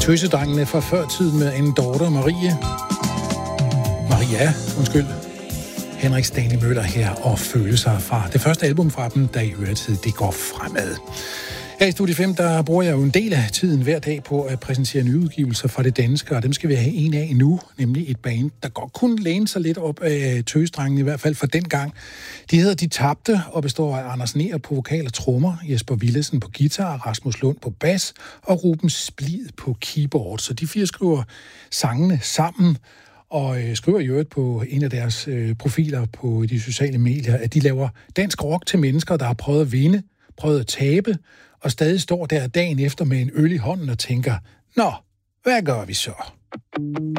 Tøsedrengene fra før tiden med en daughter, Maria. Henrik Stanley Møller her og Følelser fra det første album fra dem, der i øretid det går fremad. Her i Studie 5, der bruger jeg jo en del af tiden hver dag på at præsentere nyudgivelser fra det danske, og dem skal vi have en af nu, nemlig et band, der godt kunne læne sig lidt op af Tøsedrengene, i hvert fald for den gang. De hedder De Tabte og består af Anders Neher på vokal og trommer, Jesper Willesen på guitar, Rasmus Lund på bas og Ruben Splid på keyboard. Så de fire skriver sangene sammen, og skriver i øvrigt på en af deres profiler på de sociale medier, at de laver dansk rock til mennesker, der har prøvet at vinde, prøvet at tabe, og stadig står der dagen efter med en øl i hånden og tænker, nå, hvad gør vi så?